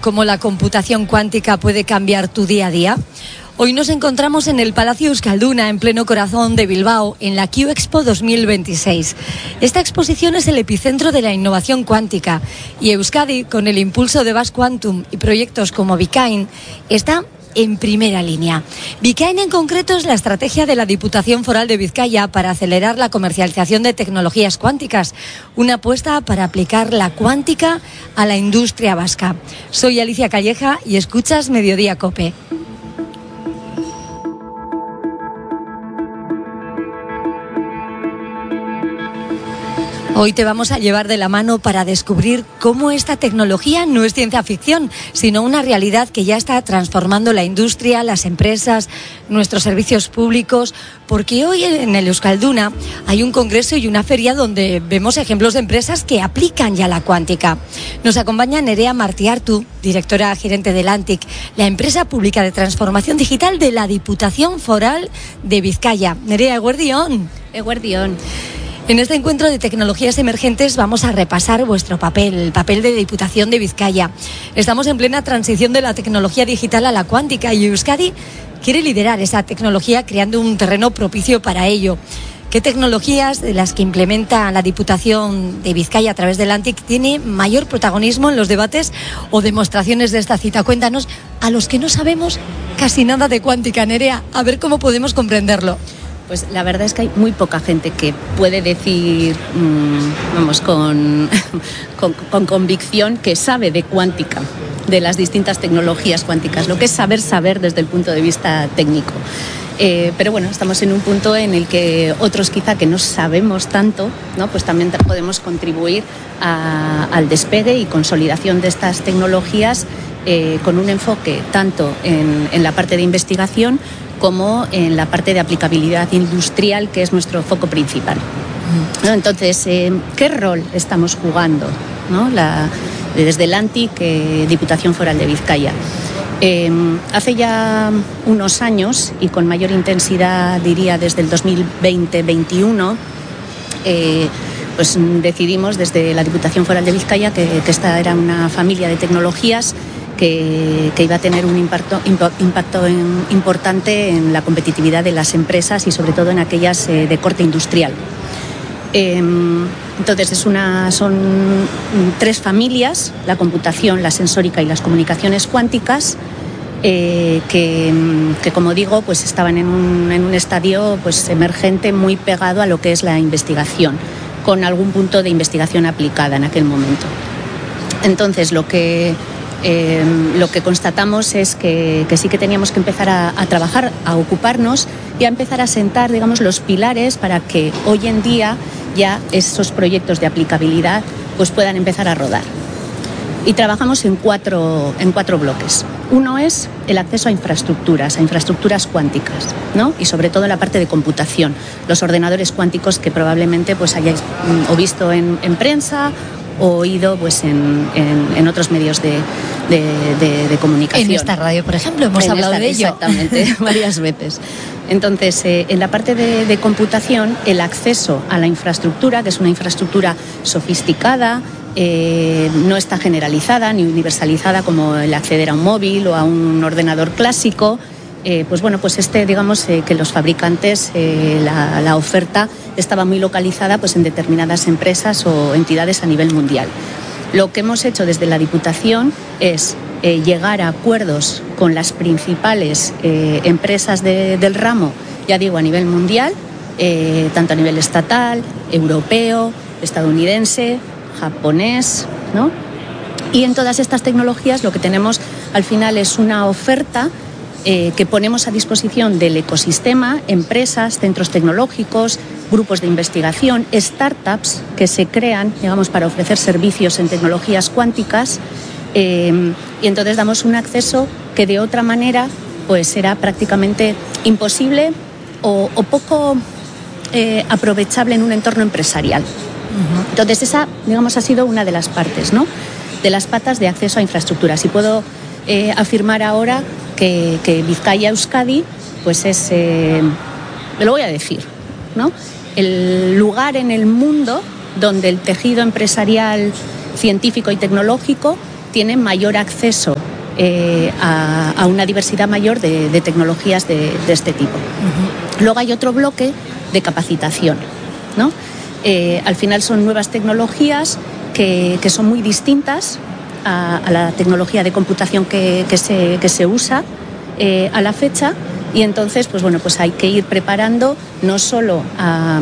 cómo la computación cuántica puede cambiar tu día a día? Hoy nos encontramos en el Palacio Euskalduna, en pleno corazón de Bilbao, en la Q-Expo 2026. Esta exposición es el epicentro de la innovación cuántica y Euskadi, con el impulso de Basque Quantum y proyectos como Bikain, está en primera línea. Bikain en concreto es la estrategia de la Diputación Foral de Bizkaia para acelerar la comercialización de tecnologías cuánticas, una apuesta para aplicar la cuántica a la industria vasca. Soy Alicia Calleja y escuchas Mediodía COPE. Hoy te vamos a llevar de la mano para descubrir cómo esta tecnología no es ciencia ficción, sino una realidad que ya está transformando la industria, las empresas, nuestros servicios públicos, porque hoy en el Euskalduna hay un congreso y una feria donde vemos ejemplos de empresas que aplican ya la cuántica. Nos acompaña Nerea Martiartu, directora gerente de Lantic, la empresa pública de transformación digital de la Diputación Foral de Bizkaia. Nerea, eguerdión. Eguerdión. En este encuentro de tecnologías emergentes vamos a repasar vuestro papel, el papel de Diputación de Bizkaia. Estamos en plena transición de la tecnología digital a la cuántica y Euskadi quiere liderar esa tecnología creando un terreno propicio para ello. ¿Qué tecnologías de las que implementa la Diputación de Bizkaia a través de Lantic tiene mayor protagonismo en los debates o demostraciones de esta cita? Cuéntanos, a los que no sabemos casi nada de cuántica, Nerea, a ver cómo podemos comprenderlo. Pues la verdad es que hay muy poca gente que puede decir, con convicción que sabe de cuántica, de las distintas tecnologías cuánticas, lo que es saber desde el punto de vista técnico. Pero bueno, estamos en un punto en el que otros quizá que no sabemos tanto, ¿no? Pues también podemos contribuir al despegue y consolidación de estas tecnologías con un enfoque tanto en la parte de investigación como en la parte de aplicabilidad industrial, que es nuestro foco principal. ¿No? Entonces, ¿qué rol estamos jugando, ¿no? Desde Lantic, Diputación Foral de Bizkaia? Hace ya unos años, y con mayor intensidad, diría, desde el 2020-21, pues decidimos desde la Diputación Foral de Bizkaia que esta era una familia de tecnologías que iba a tener un impacto importante en la competitividad de las empresas y sobre todo en aquellas de corte industrial. Entonces son tres familias: la computación, la sensórica y las comunicaciones cuánticas, que como digo, pues estaban en un estadio pues emergente, muy pegado a lo que es la investigación, con algún punto de investigación aplicada en aquel momento. Entonces lo que constatamos es que sí que teníamos que empezar a trabajar, a ocuparnos y a empezar a sentar, digamos, los pilares para que hoy en día ya esos proyectos de aplicabilidad pues puedan empezar a rodar. Y trabajamos en cuatro bloques. Uno es el acceso a infraestructuras cuánticas, ¿no? Y sobre todo en la parte de computación, los ordenadores cuánticos que probablemente pues hayáis o visto en prensa o oído pues en otros medios de comunicación. En esta radio, por ejemplo, hemos hablado de ello. Exactamente, varias veces. Entonces, en la parte de computación, el acceso a la infraestructura, que es una infraestructura sofisticada, no está generalizada ni universalizada como el acceder a un móvil o a un ordenador clásico. Pues digamos que los fabricantes, la oferta estaba muy localizada pues en determinadas empresas o entidades a nivel mundial. Lo que hemos hecho desde la Diputación es llegar a acuerdos con las principales empresas del ramo, ya digo, a nivel mundial, tanto a nivel estatal, europeo, estadounidense, japonés, ¿no? Y en todas estas tecnologías lo que tenemos al final es una oferta que ponemos a disposición del ecosistema, empresas, centros tecnológicos, grupos de investigación, startups que se crean, digamos, para ofrecer servicios en tecnologías cuánticas, y entonces damos un acceso que de otra manera pues era prácticamente imposible o poco aprovechable en un entorno empresarial. Entonces esa, digamos, ha sido una de las partes, ¿no?, de las patas de acceso a infraestructuras. Y puedo afirmar ahora que Bizkaia Euskadi pues es, me lo voy a decir, ¿no?, el lugar en el mundo donde el tejido empresarial, científico y tecnológico tiene mayor acceso a una diversidad mayor de tecnologías de este tipo. Luego hay otro bloque de capacitación, ¿no? Al final son nuevas tecnologías que son muy distintas a la tecnología de computación que se usa a la fecha, y entonces pues hay que ir preparando no solo a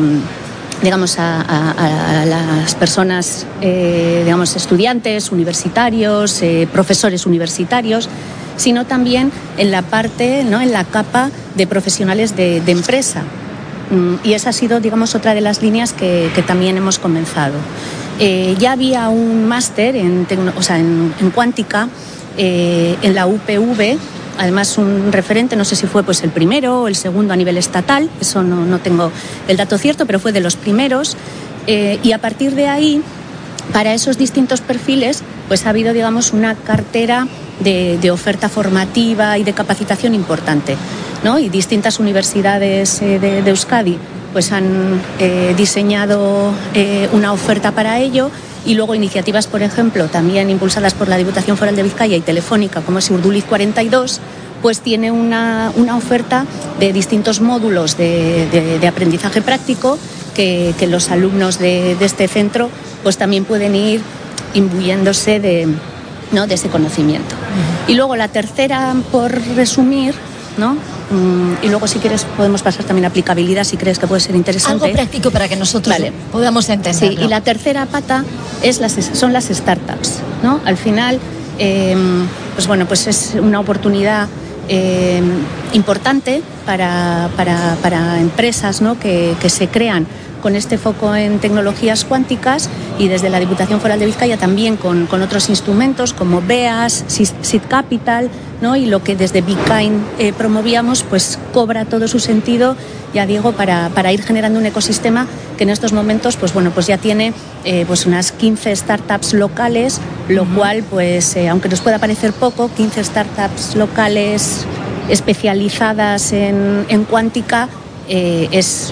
las personas, estudiantes universitarios, profesores universitarios, sino también en la parte, ¿no?, en la capa de profesionales de empresa. Y esa ha sido, otra de las líneas que también hemos comenzado. Ya había un máster en cuántica en la UPV, además un referente, no sé si fue el primero o el segundo a nivel estatal, eso no tengo el dato cierto, pero fue de los primeros, y a partir de ahí, para esos distintos perfiles, ha habido, una cartera de oferta formativa y de capacitación importante, ¿no? Y distintas universidades de Euskadi han diseñado una oferta para ello, y luego iniciativas, por ejemplo, también impulsadas por la Diputación Foral de Vizcaya y Telefónica, como es Urduliz 42, tiene una oferta de distintos módulos de aprendizaje práctico que los alumnos de este centro también pueden ir imbuyéndose de ese conocimiento. Y luego la tercera, por resumir, ¿no? Y luego, si quieres, podemos pasar también a aplicabilidad, si crees que puede ser interesante. Algo práctico para que nosotros podamos entenderlo. Sí, y la tercera pata son las startups, ¿no? Al final, es una oportunidad importante para empresas, ¿no?, que se crean con este foco en tecnologías cuánticas, y desde la Diputación Foral de Vizcaya también con otros instrumentos como BEAS, Seed Capital, ¿no?, y lo que desde BeKind promovíamos, cobra todo su sentido, ya digo, para ir generando un ecosistema que en estos momentos ya tiene unas 15 startups locales, lo cual, aunque nos pueda parecer poco, 15 startups locales especializadas en cuántica, es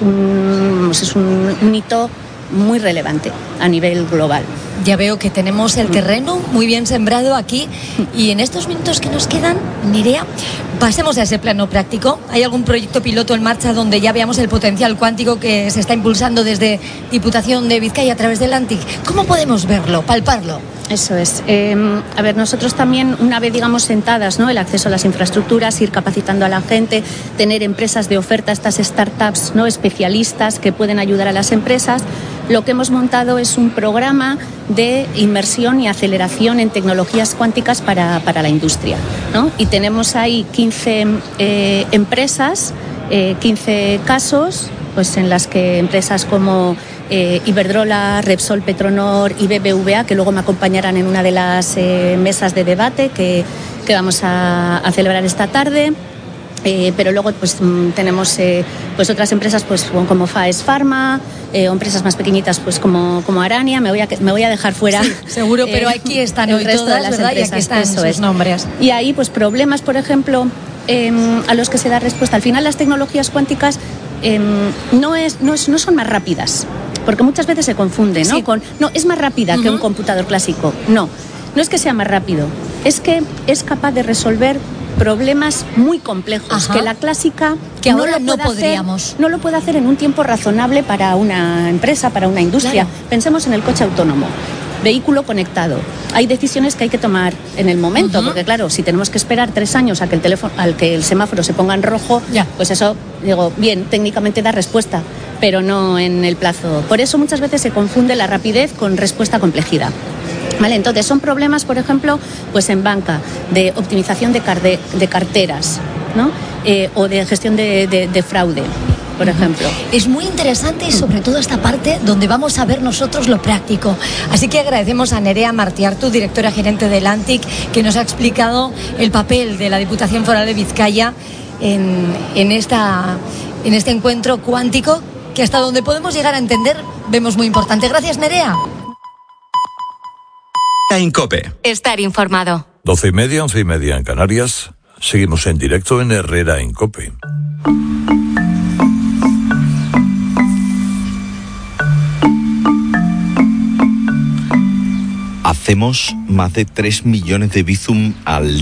un hito muy relevante a nivel global. Ya veo que tenemos el terreno muy bien sembrado aquí, y en estos minutos que nos quedan, Nerea, pasemos a ese plano práctico. ¿Hay algún proyecto piloto en marcha donde ya veamos el potencial cuántico que se está impulsando desde Diputación de Vizcaya a través del ANTIC? ¿Cómo podemos verlo, palparlo? Eso es. Nosotros también, una vez, sentadas, ¿no?, el acceso a las infraestructuras, ir capacitando a la gente, tener empresas de oferta, estas startups, ¿no?, especialistas que pueden ayudar a las empresas, lo que hemos montado es un programa de inmersión y aceleración en tecnologías cuánticas para la industria, ¿no? Y tenemos ahí 15 empresas, 15 casos, en las que empresas como Iberdrola, Repsol, Petronor y BBVA, que luego me acompañarán en una de las mesas de debate que vamos a celebrar esta tarde. Pero luego tenemos otras empresas como Faes Pharma, o empresas más pequeñitas como Arania. Me voy a dejar fuera. Sí, seguro, pero aquí están el resto de las empresas, y aquí están sus nombres. Y ahí problemas, por ejemplo, a los que se da respuesta. Al final, las tecnologías cuánticas no son más rápidas, porque muchas veces se confunde, ¿no? Sí. Es más rápida que un computador clásico. No es que sea más rápido, es que es capaz de resolver problemas muy complejos. Ajá. Que la clásica que ahora no podríamos. No lo puede hacer en un tiempo razonable para una empresa, para una industria. Claro. Pensemos en el coche autónomo, vehículo conectado. Hay decisiones que hay que tomar en el momento, porque claro, si tenemos que esperar 3 años a que el semáforo se ponga en rojo, eso, bien, técnicamente da respuesta, pero no en el plazo. Por eso muchas veces se confunde la rapidez con respuesta a complejidad. Vale, entonces son problemas, por ejemplo, en banca, de optimización de carteras, ¿no? O de gestión de fraude, por ejemplo. Es muy interesante, y sobre todo esta parte donde vamos a ver nosotros lo práctico. Así que agradecemos a Nerea Martiartu, directora gerente del ANTIC, que nos ha explicado el papel de la Diputación Foral de Vizcaya en este encuentro cuántico, que hasta donde podemos llegar a entender vemos muy importante. Gracias, Nerea. En COPE. Estar informado. 12:30, 11:30 en Canarias. Seguimos en directo en Herrera en COPE. Hacemos más de 3 millones de bizum al